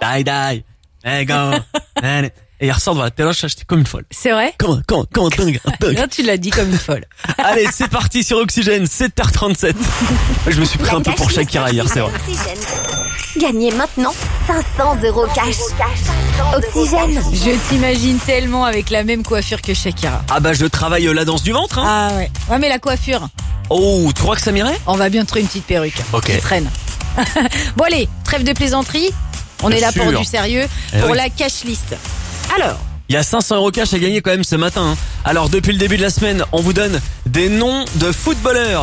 Die, die. Hey, go. Et il ressort devant la téloche, j'étais comme une folle. C'est vrai? Comment, dingue. Là, tu l'as dit comme une folle. Allez, c'est parti sur Oxygène, 7h37. Je me suis pris un peu pour Shakira hier, c'est vrai. Gagnez maintenant 500 € cash. Oxygène. Je t'imagine tellement avec la même coiffure que Shakira. Ah bah je travaille la danse du ventre, hein. Ah ouais. Ouais, mais la coiffure, Oh, tu crois que ça m'irait? on va bien trouver une petite perruque. Ok. Qui traîne. Bon allez, trêve de plaisanterie. On Bien est là pour sûr. du sérieux, Eh pour oui. la cash list. Alors, Il y a 500 € cash à gagner quand même ce matin, hein. Alors depuis le début de la semaine, on vous donne des noms de footballeurs